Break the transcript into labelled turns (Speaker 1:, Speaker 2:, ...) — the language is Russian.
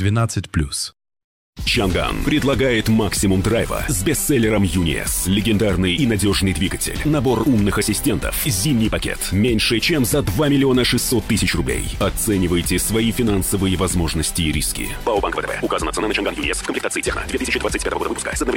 Speaker 1: 12+.
Speaker 2: Чанган предлагает максимум драйва с бестселлером UNI-S. Легендарный и надежный двигатель, набор умных ассистентов, зимний пакет. Меньше чем за 2 600 000 рублей. Оценивайте свои финансовые возможности и риски. ПАО Банк ВТБ. Указана цена на Чанган UNI-S в комплектации Техно 2025 года выпуска.